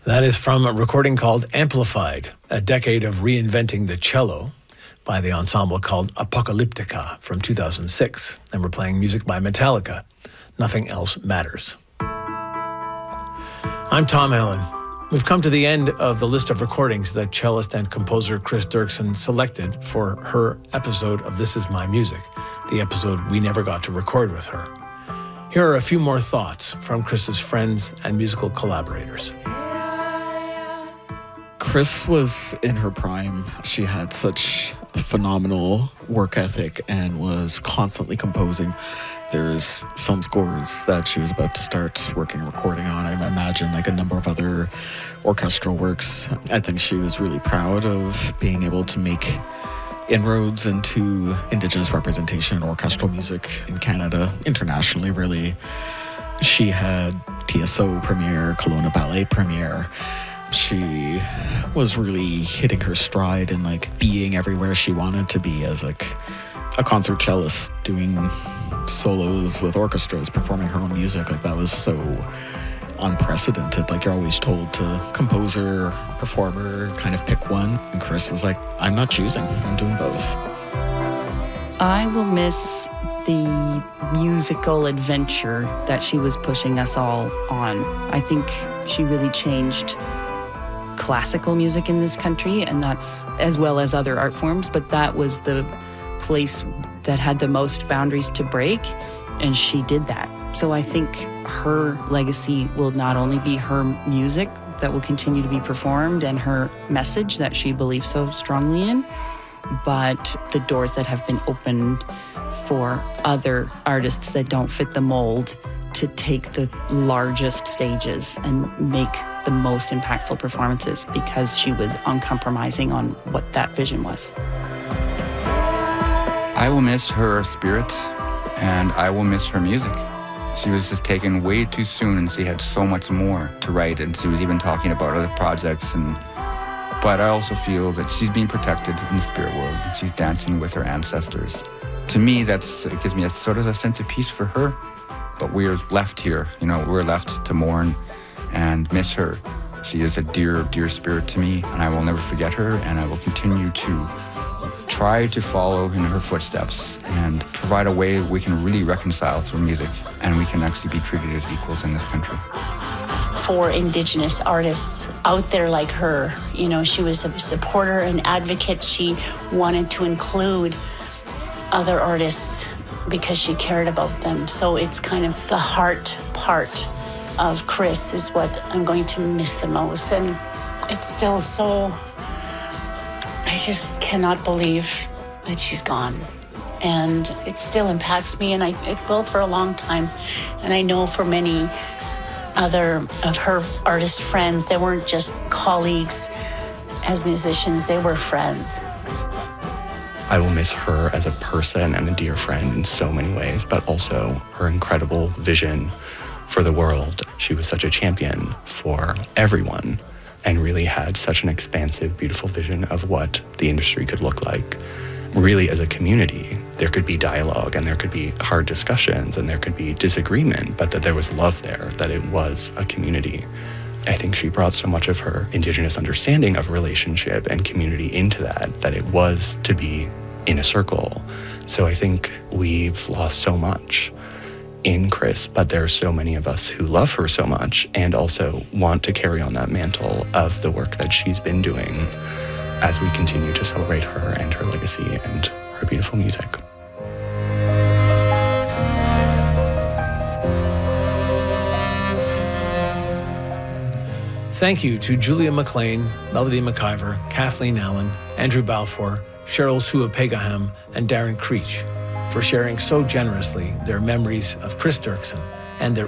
That is from a recording called Amplified, a decade of reinventing the cello by the ensemble called Apocalyptica from 2006. And we're playing music by Metallica. Nothing Else Matters. I'm Tom Allen. We've come to the end of the list of recordings that cellist and composer Chris Dirksen selected for her episode of This Is My Music, the episode we never got to record with her. Here are a few more thoughts from Chris's friends and musical collaborators. Chris was in her prime. She had such phenomenal work ethic and was constantly composing. There's film scores that she was about to start working and recording on. I imagine like a number of other orchestral works. I think she was really proud of being able to make inroads into Indigenous representation in orchestral music in Canada, internationally really. She had TSO premiere, Kelowna Ballet premiere. She was really hitting her stride and like being everywhere she wanted to be as like a concert cellist, doing solos with orchestras, performing her own music. Like that was so unprecedented. Like you're always told to composer, performer, kind of pick one. And Chris was like, I'm not choosing, I'm doing both. I will miss the musical adventure that she was pushing us all on. I think she really changed classical music in this country, and that's as well as other art forms, but that was the place that had the most boundaries to break, and she did that. So I think her legacy will not only be her music that will continue to be performed and her message that she believes so strongly in, but the doors that have been opened for other artists that don't fit the mold to take the largest stages and make the most impactful performances because she was uncompromising on what that vision was. I will miss her spirit and I will miss her music. She was just taken way too soon and she had so much more to write, and she was even talking about other projects. But I also feel that she's being protected in the spirit world and she's dancing with her ancestors. To me, it gives me a sort of a sense of peace for her. But we're left here, we're left to mourn and miss her. She is a dear, dear spirit to me, and I will never forget her, and I will continue to try to follow in her footsteps and provide a way we can really reconcile through music, and we can actually be treated as equals in this country. For Indigenous artists out there like her, she was a supporter and advocate. She wanted to include other artists because she cared about them. So it's kind of the heart part of Chris is what I'm going to miss the most. And it's still so, I just cannot believe that she's gone. And it still impacts me, and it will for a long time. And I know for many other of her artist friends, they weren't just colleagues as musicians, they were friends. I will miss her as a person and a dear friend in so many ways, but also her incredible vision for the world. She was such a champion for everyone and really had such an expansive, beautiful vision of what the industry could look like. Really, as a community, there could be dialogue and there could be hard discussions and there could be disagreement, but that there was love there, that it was a community. I think she brought so much of her Indigenous understanding of relationship and community into that it was to be in a circle. So I think we've lost so much in Chris, but there are so many of us who love her so much and also want to carry on that mantle of the work that she's been doing as we continue to celebrate her and her legacy and her beautiful music. Thank you to Julia McLean, Melody McIver, Kathleen Allen, Andrew Balfour, Cheryl Sua-Pegaham, and Darren Creech for sharing so generously their memories of Chris Dirksen and their